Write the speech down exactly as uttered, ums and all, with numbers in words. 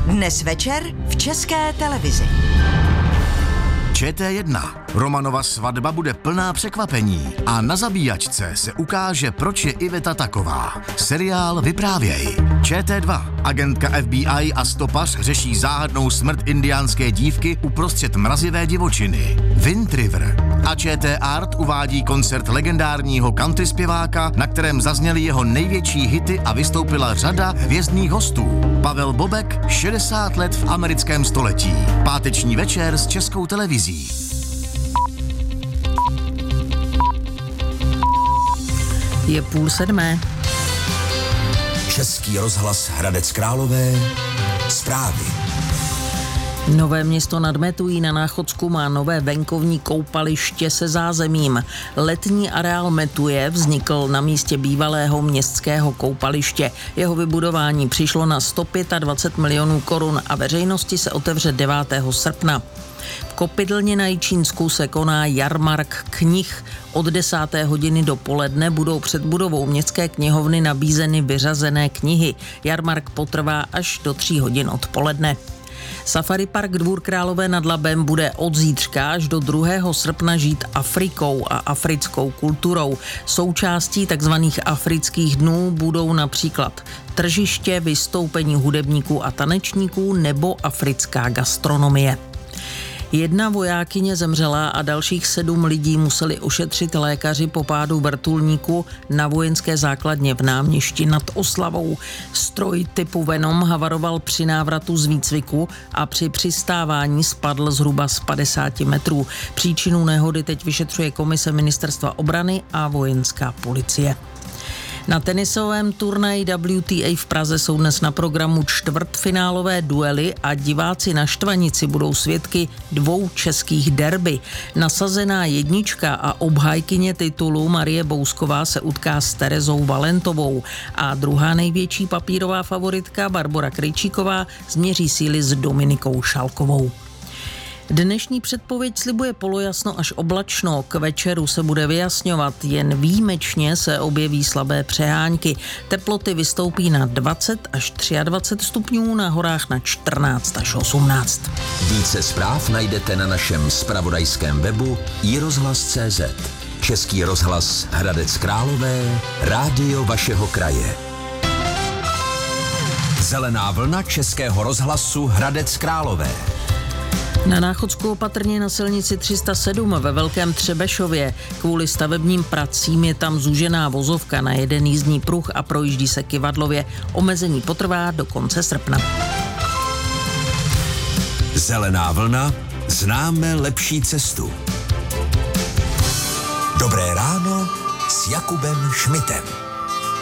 Dnes večer v České televizi. Č T jedna. Romanova svatba bude plná překvapení a na zabíjačce se ukáže, proč je Iveta taková. Seriál Vyprávěj. Č T dva. Agentka F B I a stopař řeší záhadnou smrt indiánské dívky uprostřed mrazivé divočiny. Wind River. A Č T Art uvádí koncert legendárního country zpěváka, na kterém zazněly jeho největší hity a vystoupila řada hvězdných hostů. Pavel Bobek, šedesát let v americkém století. Páteční večer s Českou televizí. Je půl sedmé. Český rozhlas Hradec Králové. Zprávy. Nové Město nad Metují na Náchodsku má nové venkovní koupaliště se zázemím. Letní areál Metuje vznikl na místě bývalého městského koupaliště. Jeho vybudování přišlo na sto dvacet pět milionů korun a veřejnosti se otevře devátého srpna. V Kopidlně na Jičínsku se koná jarmark knih. Od desáté hodiny do poledne budou před budovou městské knihovny nabízeny vyřazené knihy. Jarmark potrvá až do tří hodin odpoledne. Safari park Dvůr Králové nad Labem bude od zítřka až do druhého srpna žít Afrikou a africkou kulturou. Součástí takzvaných afrických dnů budou například tržiště, vystoupení hudebníků a tanečníků nebo africká gastronomie. Jedna vojákyně zemřela a dalších sedm lidí museli ošetřit lékaři po pádu vrtulníku na vojenské základně v Náměšti nad Oslavou. Stroj typu Venom havaroval při návratu z výcviku a při přistávání spadl zhruba z padesáti metrů. Příčinu nehody teď vyšetřuje komise Ministerstva obrany a vojenská policie. Na tenisovém turnaji W T A v Praze jsou dnes na programu čtvrtfinálové duely a diváci na Štvanici budou svědky dvou českých derby. Nasazená jednička a obhájkyně titulu Marie Bousková se utká s Terezou Valentovou a druhá největší papírová favoritka Barbora Krejčíková změří síly s Dominikou Šalkovou. Dnešní předpověď slibuje polojasno až oblačno, k večeru se bude vyjasňovat, jen výjimečně se objeví slabé přehánky. Teploty vystoupí na dvacet až dvacet tři stupňů, na horách na čtrnáct až osmnáct. Více zpráv najdete na našem zpravodajském webu i rozhlas tečka cé zet. Český rozhlas Hradec Králové, rádio vašeho kraje. Zelená vlna Českého rozhlasu Hradec Králové. Na Náchodsku opatrně na silnici tři sta sedm ve Velkém Třebešově. Kvůli stavebním pracím je tam zúžená vozovka na jeden jízdní pruh a projíždí se kyvadlově. Omezení potrvá do konce srpna. Zelená vlna, známe lepší cestu. Dobré ráno s Jakubem Šmitem.